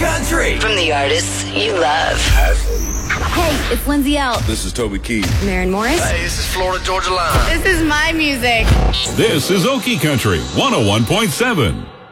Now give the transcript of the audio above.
Country from the artists you love. Hey, it's Lindsay L. This is Toby Keith. Maren Morris. Hey, this is Florida Georgia Line. This is my music. This is Okie Country 101.7.